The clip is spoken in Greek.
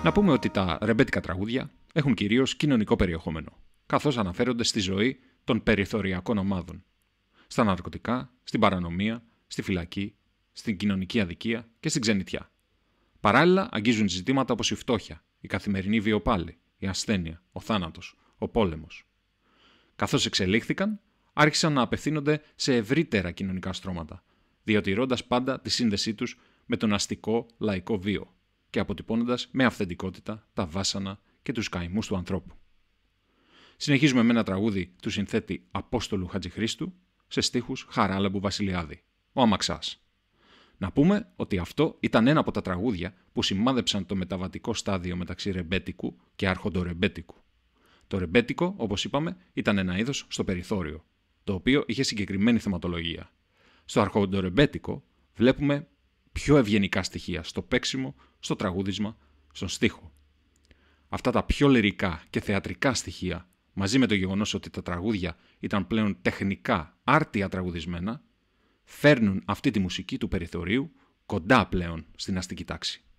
Να πούμε ότι τα ρεμπέτικα τραγούδια έχουν κυρίως κοινωνικό περιεχόμενο, καθώς αναφέρονται στη ζωή των περιθωριακών ομάδων. Στα ναρκωτικά, στην παρανομία, στη φυλακή, στην κοινωνική αδικία και στην ξενιτιά. Παράλληλα, αγγίζουν ζητήματα όπως η φτώχεια, η καθημερινή βιοπάλη, η ασθένεια, ο θάνατος, ο πόλεμος. Καθώς εξελίχθηκαν, άρχισαν να απευθύνονται σε ευρύτερα κοινωνικά στρώματα, διατηρώντας πάντα τη σύνδεσή τους με τον αστικό λαϊκό βίο και αποτυπώνοντας με αυθεντικότητα τα βάσανα και τους καημούς του ανθρώπου. Συνεχίζουμε με ένα τραγούδι του συνθέτη Απόστολου Χατζηχρήστου σε στίχους Χαράλαμπου Βασιλιάδη, ο Αμαξάς. Να πούμε ότι αυτό ήταν ένα από τα τραγούδια που σημάδεψαν το μεταβατικό στάδιο μεταξύ ρεμπέτικου και αρχοντορεμπέτικου. Το ρεμπέτικο, όπως είπαμε, ήταν ένα είδος στο περιθώριο, το οποίο είχε συγκεκριμένη θεματολογία. Στο αρχοντορεμπέτικο βλέπουμε πιο ευγενικά στοιχεία στο παίξιμο, στο τραγούδισμα, στον στίχο. Αυτά τα πιο λυρικά και θεατρικά στοιχεία, μαζί με το γεγονός ότι τα τραγούδια ήταν πλέον τεχνικά άρτια τραγουδισμένα, φέρνουν αυτή τη μουσική του περιθωρίου κοντά πλέον στην αστική τάξη.